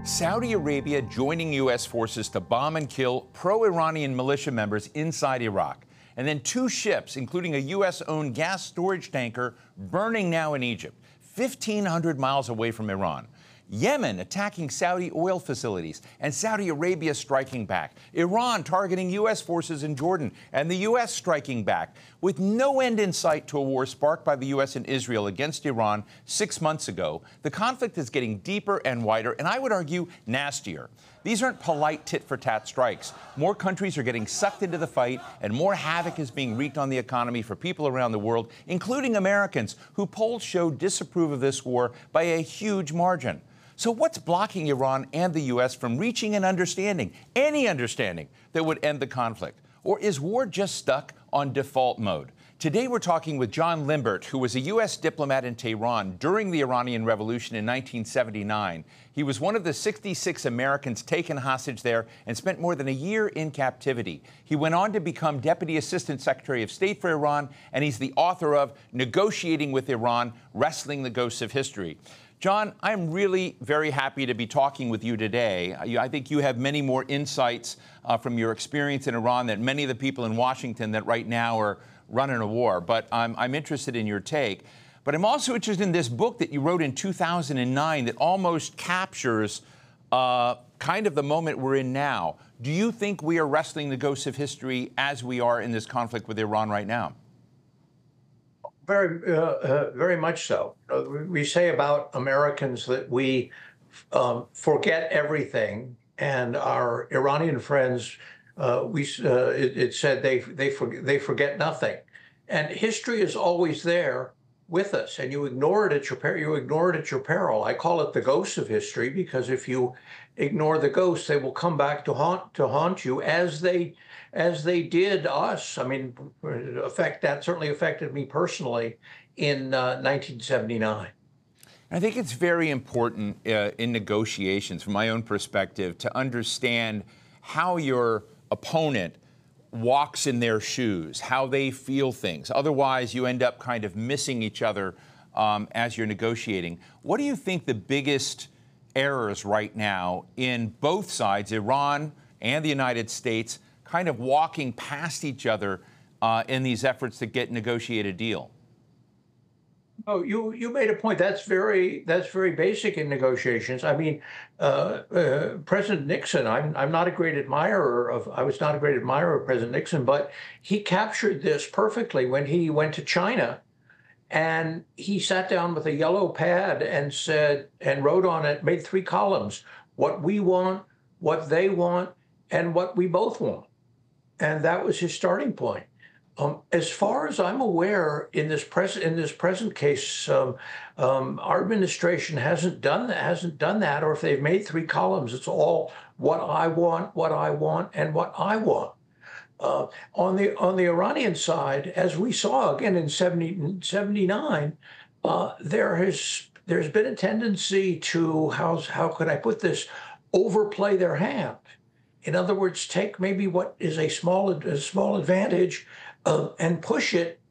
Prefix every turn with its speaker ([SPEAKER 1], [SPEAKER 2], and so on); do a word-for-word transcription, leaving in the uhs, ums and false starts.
[SPEAKER 1] Saudi Arabia joining U S forces to bomb and kill pro-Iranian militia members inside Iraq. And then two ships, including a U S-owned gas storage tanker, burning now in Egypt, fifteen hundred miles away from Iran. Yemen attacking Saudi oil facilities and Saudi Arabia striking back. Iran targeting U S forces in Jordan and the U S striking back, with no end in sight to a war sparked by the U S and Israel against Iran six months ago. The conflict is getting deeper and wider, and I would argue nastier. These aren't polite tit-for-tat strikes. More countries are getting sucked into the fight, and more havoc is being wreaked on the economy for people around the world, including Americans, who polls show disapprove of this war by a huge margin. So what's blocking Iran and the U S from reaching an understanding, any understanding, that would end the conflict? Or is war just stuck on default mode? Today we're talking with John Limbert, who was a U S diplomat in Tehran during the Iranian Revolution in nineteen seventy-nine. He was one of the sixty-six Americans taken hostage there and spent more than a year in captivity. He went on to become Deputy Assistant Secretary of State for Iran, and he's the author of Negotiating with Iran, Wrestling the Ghosts of History. John, I'm really very happy to be talking with you today. I think you have many more insights uh, from your experience in Iran than many of the people in Washington that right now are running a war. But I'm, I'm interested in your take. But I'm also interested in this book that you wrote in two thousand nine that almost captures uh, kind of the moment we're in now. Do you think we are wrestling the ghosts of history as we are in this conflict with Iran right now?
[SPEAKER 2] Very, uh, uh, very much so. Uh, we say about Americans that we um, forget everything, and our Iranian friends, uh, we uh, it, it said they they forget, they forget nothing, and history is always there with us, and you ignore it at your per you ignore it at your peril. I call it the ghosts of history, because if you ignore the ghosts, they will come back to haunt to haunt you as they. as they did us. I mean, affect that certainly affected me personally in uh, nineteen seventy-nine.
[SPEAKER 1] I think it's very important uh, in negotiations, from my own perspective, to understand how your opponent walks in their shoes, how they feel things. Otherwise, you end up kind of missing each other um, as you're negotiating. What do you think the biggest errors right now in both sides, Iran and the United States, kind of walking past each other uh, in these efforts to get negotiate a deal?
[SPEAKER 2] Oh, you you made a point. That's very that's very basic in negotiations. I mean, uh, uh, President Nixon. I'm I'm not a great admirer of. I was not a great admirer of President Nixon, but he captured this perfectly when he went to China, and he sat down with a yellow pad and said and wrote on it, made three columns: what we want, what they want, and what we both want. And that was his starting point. Um, as far as I'm aware, in this present in this present case, um, um, our administration hasn't done that. Hasn't done that, or if they've made three columns, it's all what I want, what I want, and what I want. Uh, on the on the Iranian side, as we saw again in seventy-nine, uh, there has there's been a tendency to how how could I put this, overplay their hand. In other words, take maybe what is a small a small advantage uh, and push it